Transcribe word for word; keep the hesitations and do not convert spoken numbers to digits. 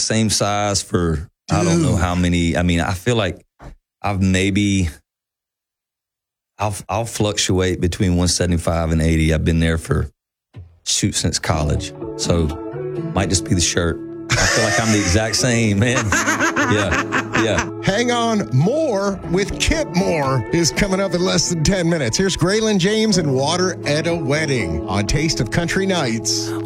same size for Dude. I don't know how many. I mean, I feel like I've maybe I'll I'll fluctuate between one seventy-five and eighty. I've been there for shoot since college, so might just be the shirt. I feel like I'm the exact same, man. Yeah, yeah. Hang on, more with Kip Moore is coming up in less than ten minutes. Here's Graylin James and Water at a Wedding on Taste of Country Nights.